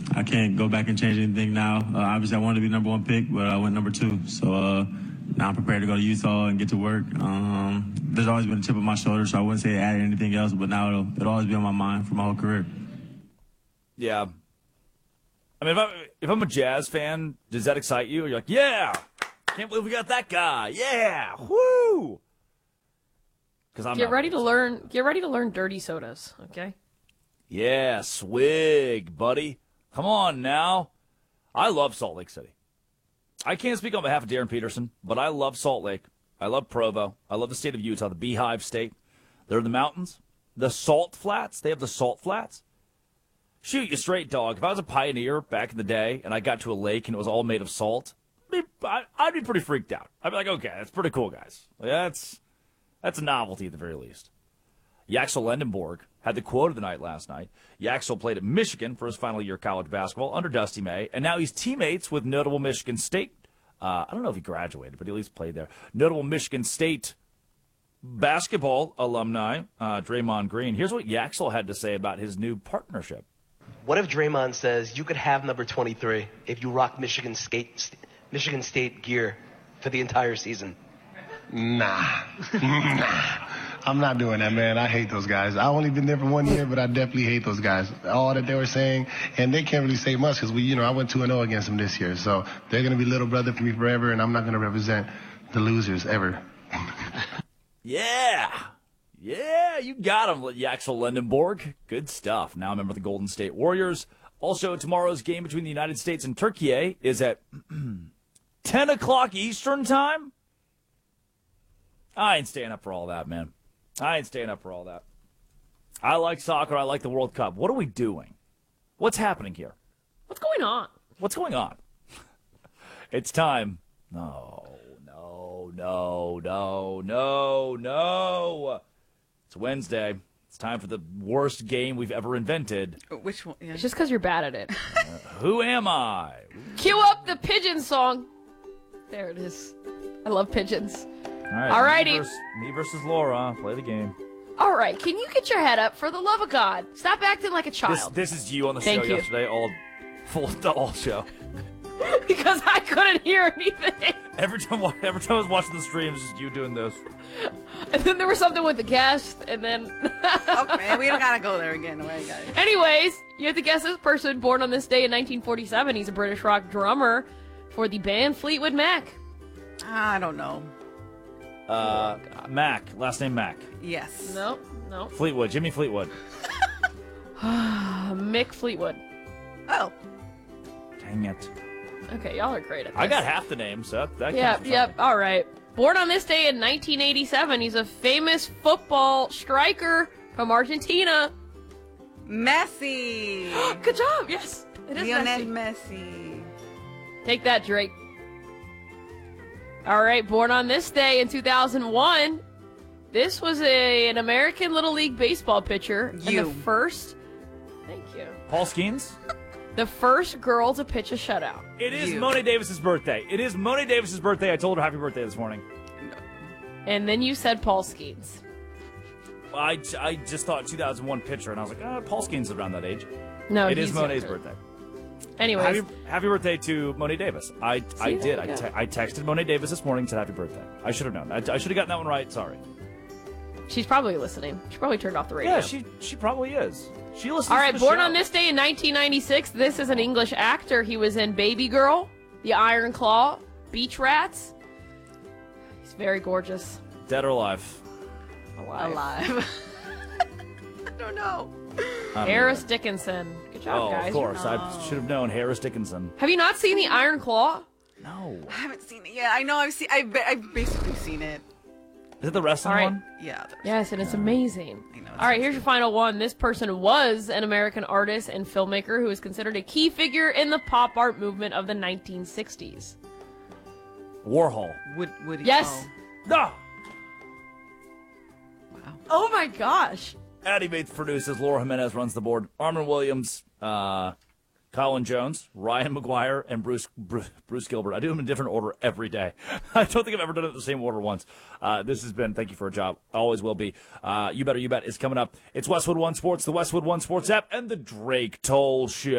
I can't go back and change anything now. Obviously, I wanted to be number one pick, but I went number 2. So now I'm prepared to go to Utah and get to work. There's always been a chip on my shoulder, so I wouldn't say it added anything else, but now it'll always be on my mind for my whole career. Yeah. I mean, if I'm a Jazz fan, does that excite you? You're like, yeah, can't believe we got that guy. Yeah, woo. Because I'm get ready to learn dirty sodas, okay? Yeah, swig, buddy. Come on now. I love Salt Lake City. I can't speak on behalf of Darren Peterson, but I love Salt Lake. I love Provo. I love the state of Utah, the Beehive State. They're in the mountains. The Salt Flats. They have the Salt Flats. Shoot you straight, dog. If I was a pioneer back in the day and I got to a lake and it was all made of salt, I'd be pretty freaked out. I'd be like, okay, that's pretty cool, guys. That's a novelty at the very least. Yaxel Lendenborg had the quote of the night last night. Yaxel played at Michigan for his final year of college basketball under Dusty May, and now he's teammates with notable Michigan State. I don't know if he graduated, but he at least played there. Notable Michigan State basketball alumni, Draymond Green. Here's what Yaxel had to say about his new partnership. What if Draymond says you could have number 23 if you rock Michigan State gear for the entire season? Nah. I'm not doing that, man. I hate those guys. I've only been there for 1 year, but I definitely hate those guys. All that they were saying, and they can't really say much because I went 2-0 against them this year. So they're going to be little brother for me forever, and I'm not going to represent the losers ever. Yeah. Yeah, you got him, Yaxel Lendenborg. Good stuff. Now a member of the Golden State Warriors. Also, tomorrow's game between the United States and Turkey is at 10 o'clock Eastern time. I ain't staying up for all that, man. I ain't staying up for all that. I like soccer. I like the World Cup. What are we doing? What's happening here? What's going on? What's going on? It's time. No. It's Wednesday. It's time for the worst game we've ever invented. Which one? Yeah. It's just because you're bad at it. Who am I? Cue up the pigeon song. There it is. I love pigeons. All righty. Me versus Laura. Play the game. All right. Can you get your head up for the love of God? Stop acting like a child. This is you on the Thank show you. yesterday. All show. Because I couldn't hear anything. Every time I was watching the stream, it's just you doing this. And then there was something with the guest, and then... Okay, we don't gotta go there again. Anyways, you have to guess this person born on this day in 1947. He's a British rock drummer for the band Fleetwood Mac. I don't know. Mac. Last name Mac. Yes. No. Fleetwood. Jimmy Fleetwood. Mick Fleetwood. Oh. Dang it. Okay, y'all are great at this. I got half the name, so that Yep, all right. Born on this day in 1987, he's a famous football striker from Argentina. Messi. Good job, yes. It is Lionel Messi. Messi. Take that, Drake. All right, born on this day in 2001, this was an American Little League baseball pitcher. And the first... Thank you. Paul Skeens? The first girl to pitch a shutout. It is Monet Davis's birthday. I told her happy birthday this morning. And then you said Paul Skeens. I just thought 2001 pitcher, and I was like, Paul Skeens is around that age. No, it is Monet's birthday. Anyways. Happy birthday to Monet Davis. I did. I texted Monet Davis this morning and said happy birthday. I should have known. I should have gotten that one right. Sorry. She's probably listening. She probably turned off the radio. Yeah, she probably is. She listens All right, to the born show. on this day in 1996, this is an English actor. He was in Baby Girl, The Iron Claw, Beach Rats. He's very gorgeous. Dead or alive? Alive. I don't know. Harris Dickinson. Good job, guys. Of course. I should have known Harris Dickinson. Have you not seen The Iron Claw? No. I haven't seen it yet. I know I've basically seen it. Is it the wrestling one? Yeah. Yes, and it's amazing. All right, here's your final one. This person was an American artist and filmmaker who is considered a key figure in the pop art movement of the 1960s. Warhol. Woody. Yes. No. Wow. Oh my gosh. Addie Bates produces. Laura Jimenez runs the board. Armin Williams, Colin Jones, Ryan McGuire, and Bruce Gilbert. I do them in different order every day. I don't think I've ever done it in the same order once. This has been, thank you for a job. Always will be. You Better You Bet is coming up. It's Westwood One Sports, the Westwood One Sports app, and the Drake Toll Show.